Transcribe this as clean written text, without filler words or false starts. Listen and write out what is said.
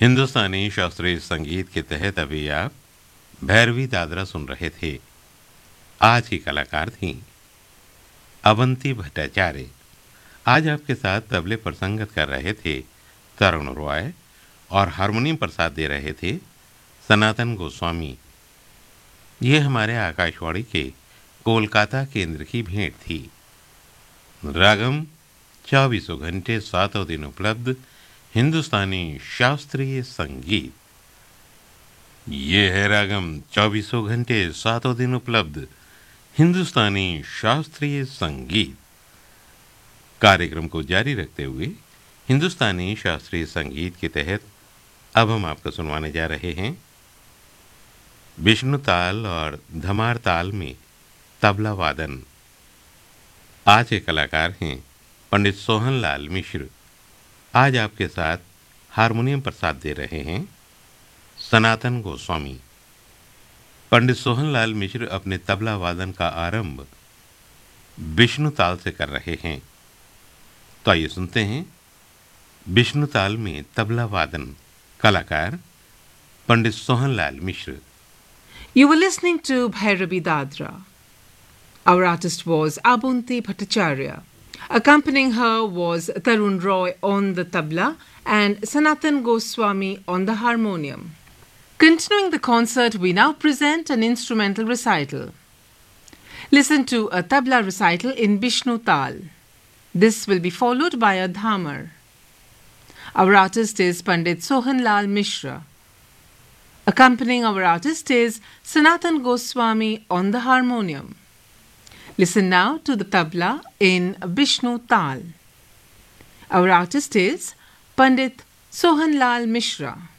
हिंदुस्तानी शास्त्रीय संगीत के तहत अभी आप भैरवी दादरा सुन रहे थे। आज की कलाकार थीं अवंती भट्टाचार्य। आज आपके साथ तबले पर संगत कर रहे थे तरुण रॉय और हारमोनियम पर साथ दे रहे थे सनातन गोस्वामी। ये हमारे आकाशवाणी के कोलकाता केंद्र की भेंट थी। रागम 24 घंटे 7 दिन उपलब्ध हिंदुस्तानी शास्त्रीय संगीत। ये है रागम 24 घंटे 7 दिन उपलब्ध हिंदुस्तानी शास्त्रीय संगीत। कार्यक्रम को जारी रखते हुए हिंदुस्तानी शास्त्रीय संगीत के तहत अब हम आपको सुनवाने जा रहे हैं विष्णु ताल और धमार ताल में तबला वादन। आज के कलाकार हैं पंडित सोहनलाल मिश्र। आज आपके साथ हारमोनियम पर साथ दे रहे हैं सनातन गोस्वामी। पंडित सोहनलाल मिश्र अपने तबला वादन का आरंभ विष्णु ताल से कर रहे हैं। तो आइए सुनते हैं विष्णु ताल में तबला वादन। कलाकार पंडित सोहनलाल मिश्र। You were listening to Bhairavi Dadra. Our artist was Abunti Bhattacharya. Accompanying her was Tarun Roy on the tabla and Sanatan Goswami on the harmonium. Continuing the concert, we now present an instrumental recital. Listen to a tabla recital in Vishnu Tal. This will be followed by a dhamar. Our artist is Pandit Sohanlal Mishra. Accompanying our artist is Sanatan Goswami on the harmonium. Listen now to the tabla in Vishnu Tal. Our artist is Pandit Sohanlal Mishra.